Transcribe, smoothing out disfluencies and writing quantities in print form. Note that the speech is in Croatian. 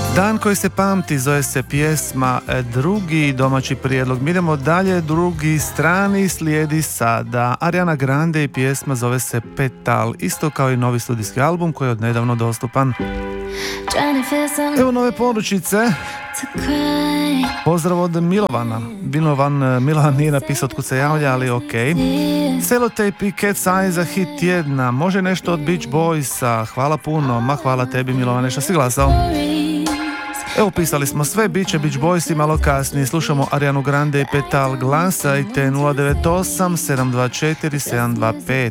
Dan koji se pamti zove se pjesma Drugi domaći prijedlog. Mi idemo dalje, drugi strani slijedi sada Ariana Grande i pjesma zove se Petal, isto kao i novi studijski album koji je odnedavno dostupan. Evo nove poručice. Pozdrav od Milovana. Milovan nije napisao otkud se javlja, ali ok. Selotejp i Cat's Eye za hit tjedna. Može nešto od Beach Boysa. Hvala puno. Ma hvala tebi Milovane što si glasao. Evo pisali smo sve, bit će Beach Boys i malo kasnije. Slušamo Arianu Grande i Petal, glasajte 098 724 725.